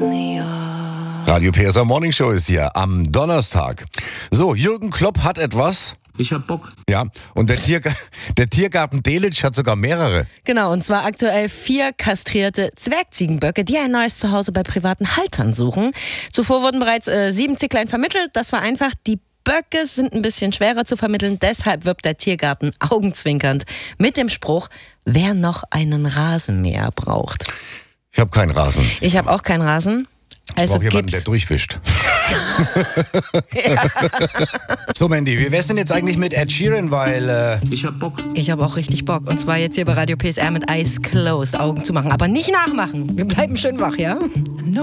Radio PSR Morning Show ist hier am Donnerstag. So, Jürgen Klopp hat etwas. Ich hab Bock. Ja, und der Tiergarten Delitzsch hat sogar mehrere. Genau, und zwar aktuell 4 kastrierte Zwergziegenböcke, die ein neues Zuhause bei privaten Haltern suchen. Zuvor wurden bereits 7 Zicklein vermittelt. Das war einfach, die Böcke sind ein bisschen schwerer zu vermitteln. Deshalb wirbt der Tiergarten augenzwinkernd mit dem Spruch, wer noch einen Rasenmäher braucht. Ich habe keinen Rasen. Ich habe auch keinen Rasen. Also Ich brauche jemanden, der gibt's. durchwischt. So, Mandy, wie wär's denn jetzt eigentlich mit Ed Sheeran, weil... Ich hab Bock. Ich habe auch richtig Bock. Und zwar jetzt hier bei Radio PSR mit Eyes Closed, Augen zu machen. Aber nicht nachmachen. Wir bleiben schön wach, ja?